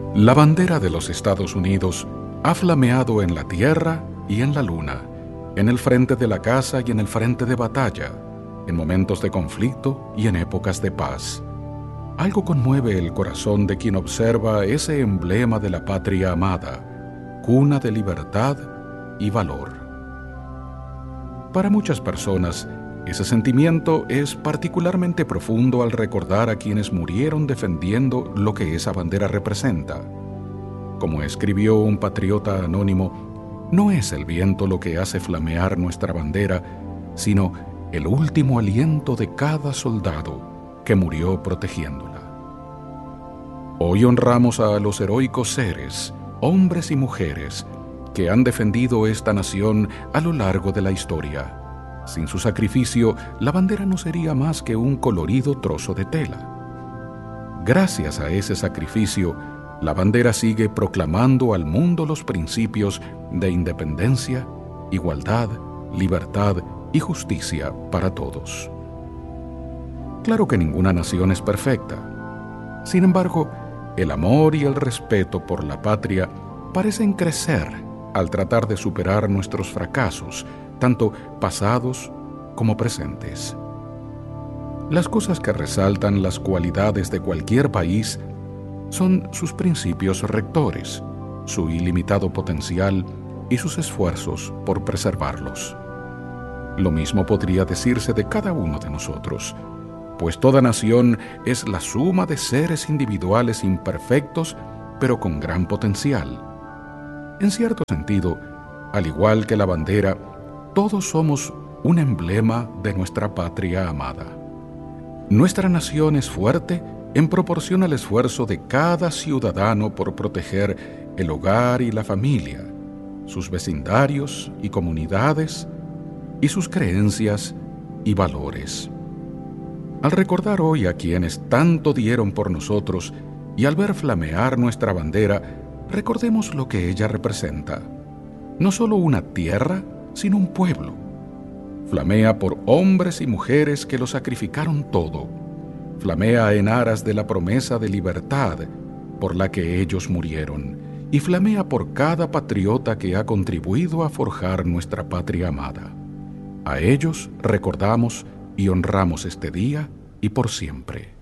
La bandera de los Estados Unidos ha flameado en la tierra y en la luna, en el frente de la casa y en el frente de batalla, en momentos de conflicto y en épocas de paz. Algo conmueve el corazón de quien observa ese emblema de la patria amada, cuna de libertad y valor. Para muchas personas, ese sentimiento es particularmente profundo al recordar a quienes murieron defendiendo lo que esa bandera representa. Como escribió un patriota anónimo, no es el viento lo que hace flamear nuestra bandera, sino el último aliento de cada soldado que murió protegiéndola. Hoy honramos a los heroicos seres, hombres y mujeres, que han defendido esta nación a lo largo de la historia. Sin su sacrificio, la bandera no sería más que un colorido trozo de tela. Gracias a ese sacrificio, la bandera sigue proclamando al mundo los principios de independencia, igualdad, libertad y justicia para todos. Claro que ninguna nación es perfecta. Sin embargo, el amor y el respeto por la patria parecen crecer al tratar de superar nuestros fracasos, tanto pasados como presentes. Las cosas que resaltan las cualidades de cualquier país son sus principios rectores, su ilimitado potencial y sus esfuerzos por preservarlos. Lo mismo podría decirse de cada uno de nosotros, pues toda nación es la suma de seres individuales imperfectos, pero con gran potencial. En cierto sentido, al igual que la bandera, todos somos un emblema de nuestra patria amada. Nuestra nación es fuerte en proporción al esfuerzo de cada ciudadano por proteger el hogar y la familia, sus vecindarios y comunidades, y sus creencias y valores. Al recordar hoy a quienes tanto dieron por nosotros y al ver flamear nuestra bandera, recordemos lo que ella representa. No solo una tierra, sino un pueblo. Flamea por hombres y mujeres que lo sacrificaron todo. Flamea en aras de la promesa de libertad por la que ellos murieron. Y flamea por cada patriota que ha contribuido a forjar nuestra patria amada. A ellos recordamos y honramos este día y por siempre.